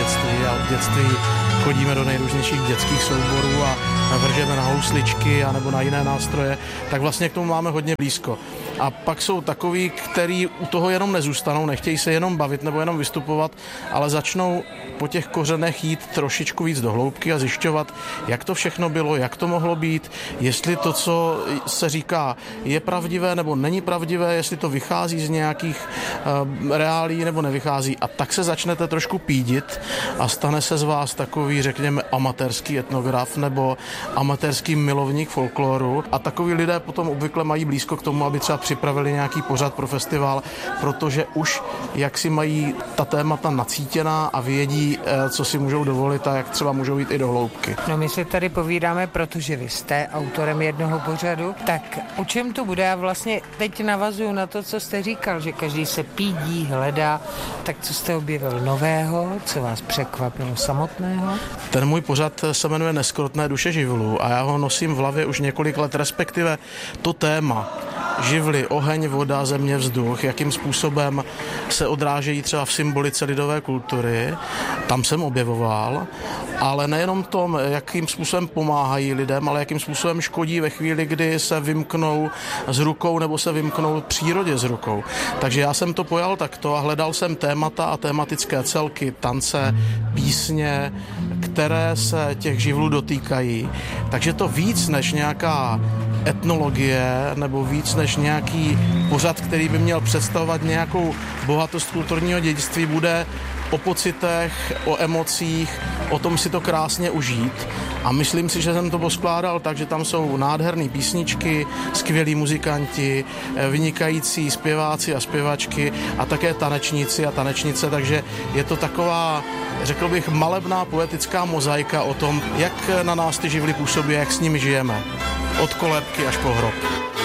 dětství a od dětství chodíme do nejrůznějších dětských souborů a vržeme na housličky anebo na jiné nástroje, tak vlastně k tomu máme hodně blízko. A pak jsou takoví, kteří u toho jenom nezůstanou, nechtějí se jenom bavit nebo jenom vystupovat, ale začnou po těch kořenech jít trošičku víc do hloubky a zjišťovat, jak to všechno bylo, jak to mohlo být, jestli to, co se říká, je pravdivé nebo není pravdivé, jestli to vychází z nějakých reálí nebo nevychází. A tak se začnete trošku pídit a stane se z vás takový, řekněme, amatérský etnograf nebo amatérský milovník folkloru. A takoví lidé potom obvykle mají blízko k tomu, aby třeba připravili nějaký pořad pro festival, protože už jak si mají ta témata nacítěná a vědí, co si můžou dovolit a jak třeba můžou jít i do hloubky. No my si tady povídáme, protože vy jste autorem jednoho pořadu, tak o čem to bude? Já vlastně teď navazuju na to, co jste říkal, že každý se pídí, hledá, tak co jste objevil nového, co vás překvapilo samotného? Ten můj pořad se jmenuje Neskrotné duše živlů a já ho nosím v hlavě už několik let, respektive to téma živly, oheň, voda, země, vzduch, jakým způsobem se odrážejí třeba v symbolice lidové kultury, tam jsem objevoval, ale nejenom tom, jakým způsobem pomáhají lidem, ale jakým způsobem škodí ve chvíli, kdy se vymknou z rukou nebo se vymknou přírodě z rukou. Takže já jsem to pojal takto a hledal jsem témata a tematické celky, tance, písně, které se těch živlů dotýkají. Takže to víc než nějaká etnologie nebo víc než nějaký pořad, který by měl představovat nějakou bohatost kulturního dědictví, bude o pocitech, o emocích, o tom si to krásně užít. A myslím si, že jsem to poskládal tak, že tam jsou nádherné písničky, skvělí muzikanti, vynikající zpěváci a zpěvačky a také tanečníci a tanečnice, takže je to taková, řekl bych, malebná poetická mozaika o tom, jak na nás ty živly působí, jak s nimi žijeme. Od kolébky až po hrob.